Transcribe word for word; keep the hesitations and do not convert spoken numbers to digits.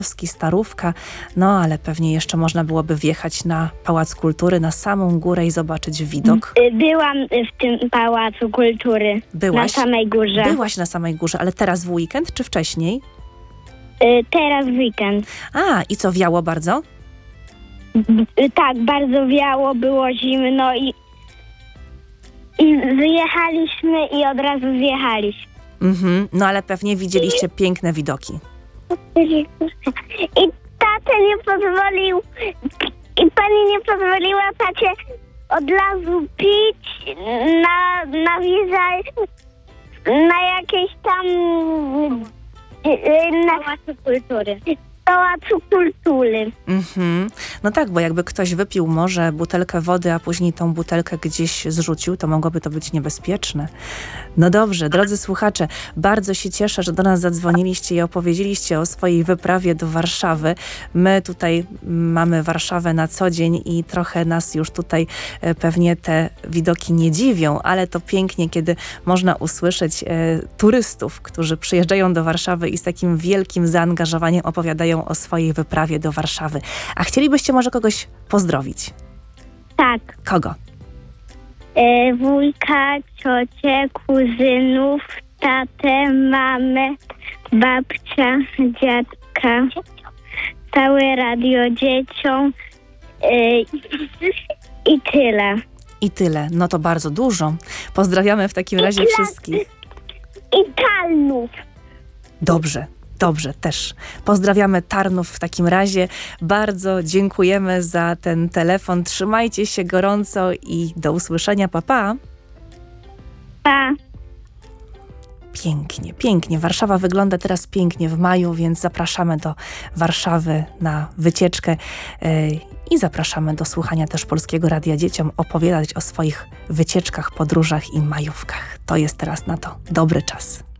Starówka, no ale pewnie jeszcze można byłoby wjechać na Pałac Kultury, na samą górę i zobaczyć widok. Byłam w tym Pałacu Kultury. Byłaś? Na samej górze. Byłaś na samej górze, ale teraz w weekend czy wcześniej? Teraz w weekend. A, i co, wiało bardzo? Tak, bardzo wiało, było zimno i, i zjechaliśmy i od razu zjechaliśmy. Mhm, no ale pewnie widzieliście piękne widoki. I tata nie pozwolił, i pani nie pozwoliła tacie od razu pić na, na wieżę, na jakieś tam na Pałacu Kultury. Pałacu Kultury. Mhm. No tak, bo jakby ktoś wypił może butelkę wody, a później tą butelkę gdzieś zrzucił, to mogłoby to być niebezpieczne. No dobrze, drodzy słuchacze, bardzo się cieszę, że do nas zadzwoniliście i opowiedzieliście o swojej wyprawie do Warszawy. My tutaj mamy Warszawę na co dzień i trochę nas już tutaj pewnie te widoki nie dziwią, ale to pięknie, kiedy można usłyszeć e, turystów, którzy przyjeżdżają do Warszawy i z takim wielkim zaangażowaniem opowiadają o swojej wyprawie do Warszawy. A chcielibyście może kogoś pozdrowić? Tak. Kogo? E, wujka, ciocię, kuzynów, tatę, mamę, babcia, dziadka, całe radio dzieciom e, i tyle. I tyle. No to bardzo dużo. Pozdrawiamy w takim razie wszystkich. I Tarnów. Dobrze. Dobrze, też. Pozdrawiamy Tarnów w takim razie. Bardzo dziękujemy za ten telefon. Trzymajcie się gorąco i do usłyszenia. Pa, pa. Pa. Pięknie, pięknie. Warszawa wygląda teraz pięknie w maju, więc zapraszamy do Warszawy na wycieczkę yy, i zapraszamy do słuchania też Polskiego Radia Dzieciom, opowiadać o swoich wycieczkach, podróżach i majówkach. To jest teraz na to dobry czas.